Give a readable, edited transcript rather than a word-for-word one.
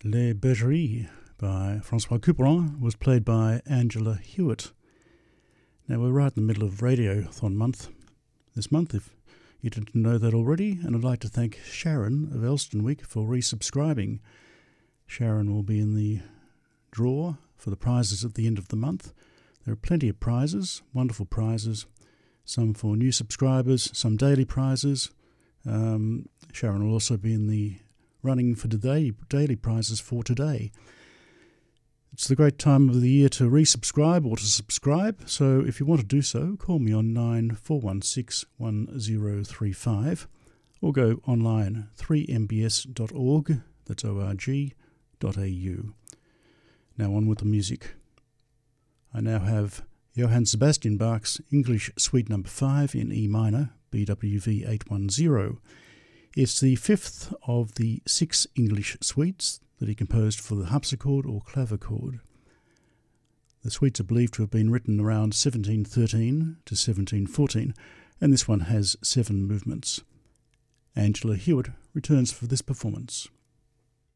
Les Bergeries by Francois Couperin was played by Angela Hewitt. Now we're right in the middle of Radiothon month this month, if you didn't know that already, and I'd like to thank Sharon of Elstonwick for resubscribing. Sharon will be in the draw for the prizes at the end of the month. There are plenty of prizes, wonderful prizes, some for new subscribers, some daily prizes. Sharon will also be in the running for the daily prizes for today. It's the great time of the year to resubscribe or to subscribe, so if you want to do so, call me on 9416 1035 or go online 3mbs.org, that's org.au. Now on with the music. I now have Johann Sebastian Bach's English Suite No. 5 in E minor, BWV 810. It's the fifth of the 6 English suites that he composed for the harpsichord or clavichord. The suites are believed to have been written around 1713 to 1714, and this one has 7 movements. Angela Hewitt returns for this performance.